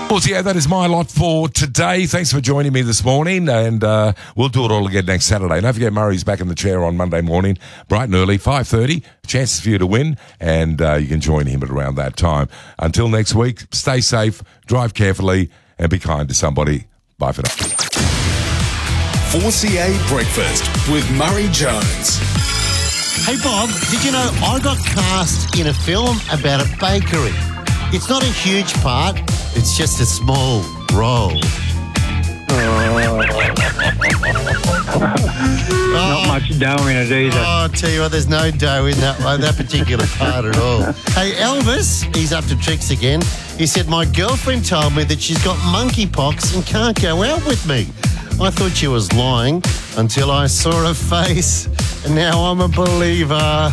Well, yeah, that is my lot for today. Thanks for joining me this morning, and we'll do it all again next Saturday. Don't forget, Murray's back in the chair on Monday morning, bright and early, 5:30. Chances for you to win, and you can join him at around that time. Until next week, stay safe, drive carefully, and be kind to somebody. Bye for now. 4CA Breakfast with Murray Jones. Hey Bob, did you know I got cast in a film about a bakery? It's not a huge part, it's just a small role. Not much dough in it either. Oh, I'll tell you what, there's no dough in that particular part at all. Hey, Elvis, he's up to tricks again. He said, my girlfriend told me that she's got monkeypox and can't go out with me. I thought she was lying until I saw her face, and now I'm a believer.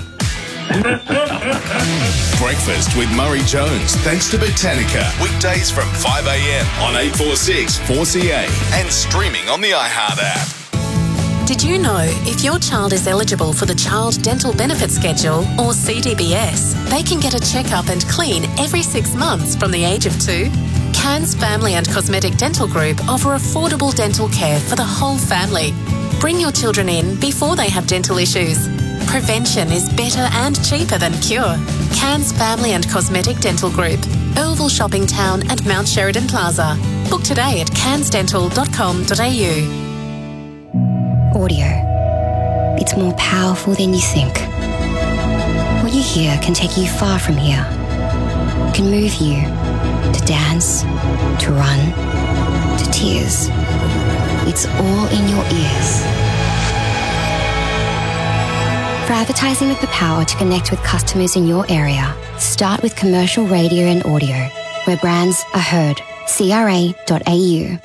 Breakfast with Murray Jones, thanks to Botanica. Weekdays from 5 a.m. on 846 4CA and streaming on the iHeart app. Did you know if your child is eligible for the Child Dental Benefit Schedule, or CDBS, they can get a checkup and clean every 6 months from the age of 2? Cairns Family and Cosmetic Dental Group offer affordable dental care for the whole family. Bring your children in before they have dental issues. Prevention is better and cheaper than cure. Cairns Family and Cosmetic Dental Group, Earlville Shopping Town and Mount Sheridan Plaza. Book today at cairnsdental.com.au. Audio. It's more powerful than you think. What you hear can take you far from here. It can move you to dance, to run, to tears. It's all in your ears. For advertising with the power to connect with customers in your area, start with commercial radio and audio, where brands are heard. CRA.au.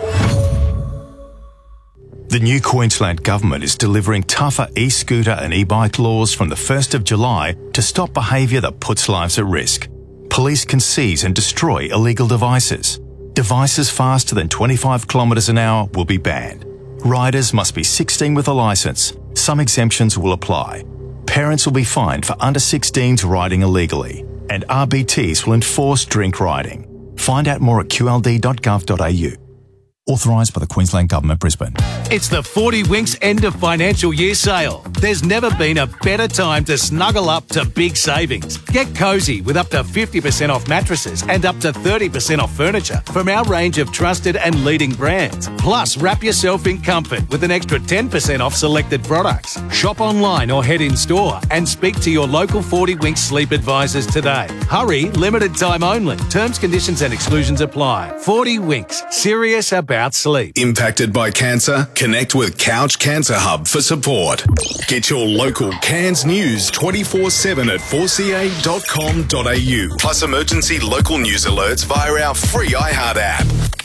The new Queensland Government is delivering tougher e-scooter and e-bike laws from the 1st of July to stop behaviour that puts lives at risk. Police can seize and destroy illegal devices. Devices faster than 25 kilometres an hour will be banned. Riders must be 16 with a licence. Some exemptions will apply. Parents will be fined for under 16s riding illegally. And RBTs will enforce drink riding. Find out more at qld.gov.au. Authorised by the Queensland Government, Brisbane. It's the 40 Winks end of financial year sale. There's never been a better time to snuggle up to big savings. Get cosy with up to 50% off mattresses and up to 30% off furniture from our range of trusted and leading brands. Plus, wrap yourself in comfort with an extra 10% off selected products. Shop online or head in store and speak to your local 40 Winks sleep advisors today. Hurry, limited time only. Terms, conditions and exclusions apply. 40 Winks, serious about sleep. Impacted by cancer? Connect with Couch Cancer Hub for support. Get your local Cairns news 24/7 at 4ca.com.au. Plus emergency local news alerts via our free iHeart app.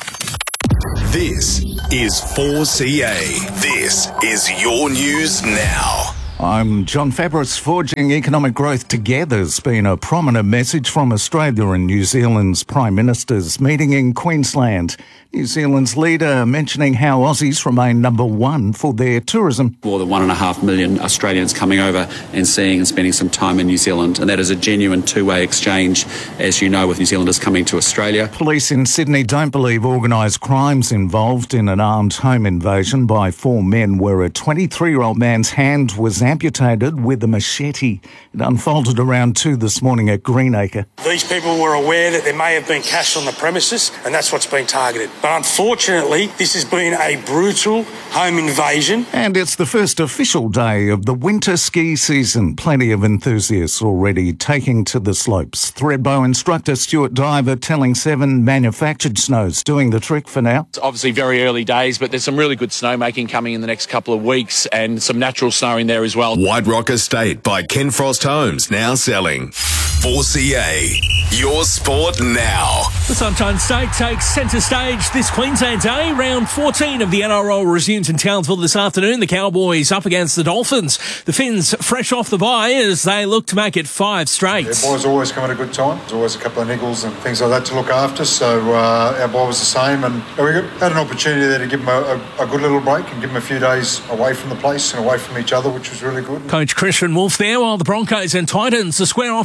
This is 4CA. This is your news now. I'm John Fabris. Forging economic growth together has been a prominent message from Australia and New Zealand's Prime Ministers meeting in Queensland. New Zealand's leader mentioning how Aussies remain number one for their tourism. More than 1.5 million Australians coming over and seeing and spending some time in New Zealand, and that is a genuine two-way exchange, as you know, with New Zealanders coming to Australia. Police in Sydney don't believe organised crime's involved in an armed home invasion by 4 men where a 23-year-old man's hand was amputated with a machete. It unfolded around 2 this morning at Greenacre. These people were aware that there may have been cash on the premises, and that's what's been targeted. But unfortunately, this has been a brutal home invasion. And it's the first official day of the winter ski season. Plenty of enthusiasts already taking to the slopes. Thredbo instructor Stuart Diver telling 7 manufactured snows doing the trick for now. It's obviously very early days, but there's some really good snowmaking coming in the next couple of weeks and some natural snow in there as well. White Rock Estate by Ken Frost Homes, now selling. 4CA, your sport now. The Sunshine State takes centre stage this Queensland Day. Round 14 of the NRL resumes in Townsville this afternoon. The Cowboys up against the Dolphins. The Finns fresh off the bye as they look to make it 5 straight. Our boys always come at a good time. There's always a couple of niggles and things like that to look after. So our boy was the same, and we had an opportunity there to give them a good little break and give them a few days away from the place and away from each other, which was really good. Coach Christian Wolf there, while the Broncos and Titans are square off tonight at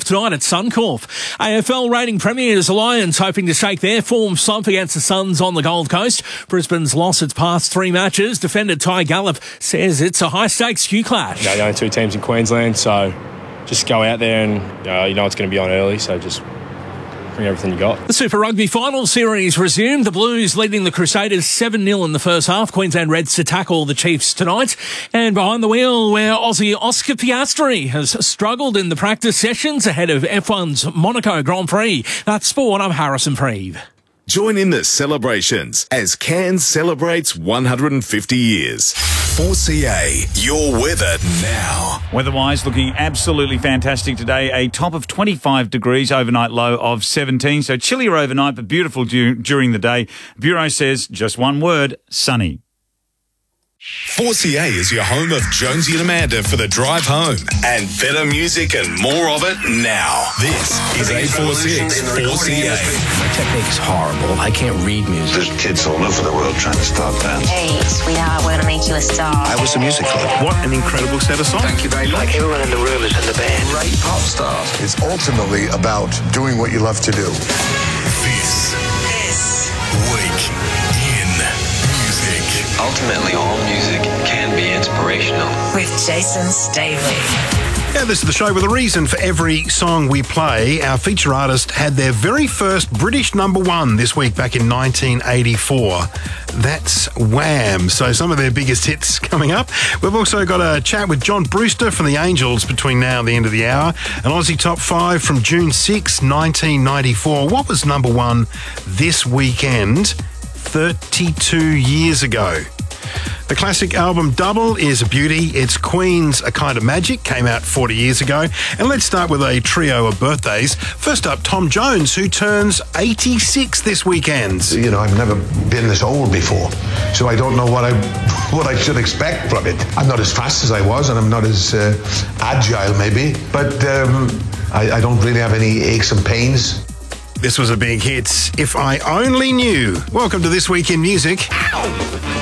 Suncorp. AFL reigning premiers Lions hoping to shake their form slump against the Suns on the Gold Coast. Brisbane's lost its past 3 matches. Defender Ty Gallop says it's a high-stakes Q clash. The only 2 teams in Queensland, so just go out there and you know it's going to be on early, so just bring everything you got. The Super Rugby Final Series resumed. The Blues leading the Crusaders 7-0 in the first half. Queensland Reds to tackle the Chiefs tonight. And behind the wheel, where Aussie Oscar Piastri has struggled in the practice sessions ahead of F1's Monaco Grand Prix. That's sport. I'm Harrison Preeve. Join in the celebrations as Cairns celebrates 150 years. 4CA, your weather now. Weather-wise, looking absolutely fantastic today. A top of 25 degrees, overnight low of 17. So chillier overnight, but beautiful during the day. Bureau says just one word, sunny. 4CA is your home of Jonesy and Amanda for the drive home. And better music and more of it now. This is 846 4CA. My technique's horrible. I can't read music. There's kids all over the world trying to start bands. Hey, sweetheart, we're going to make you a star. I was the music for them. What an incredible set of songs. Thank you very much. Like everyone in the room is in the band. Great pop stars. It's ultimately about doing what you love to do. This week in music. Ultimately, all music can be inspirational. With Jason Staley. Yeah, this is the show with a reason for every song we play. Our feature artist had their very first British #1 this week back in 1984. That's Wham! So some of their biggest hits coming up. We've also got a chat with John Brewster from the Angels between now and the end of the hour. An Aussie Top 5 from June 6, 1994. What was #1 this weekend 32 years ago? The classic album Double is a beauty. It's Queen's A Kind of Magic, came out 40 years ago. And let's start with a trio of birthdays. First up, Tom Jones, who turns 86 this weekend. You know, I've never been this old before, so I don't know what I should expect from it. I'm not as fast as I was, and I'm not as agile, maybe, but I don't really have any aches and pains. This was a big hit. If I Only Knew. Welcome to This Week in Music. Ow!